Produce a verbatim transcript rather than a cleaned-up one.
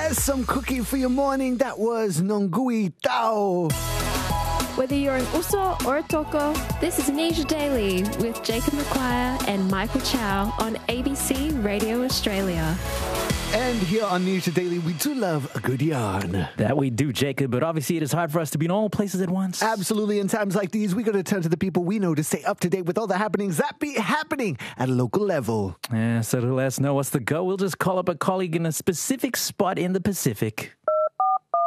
Yes, some cookie for your morning. That was Nongui Tao. Whether you're an Uso or a Toko, this is Asia Daily with Jacob McQuire and Michael Chow on A B C Radio Australia. And here on Nisha Daily, we do love a good yarn. That we do, Jacob, but obviously it is hard for us to be in all places at once. Absolutely. In times like these, we got to turn to the people we know to stay up to date with all the happenings that be happening at a local level. Yeah, so to let us know what's the go, we'll just call up a colleague in a specific spot in the Pacific.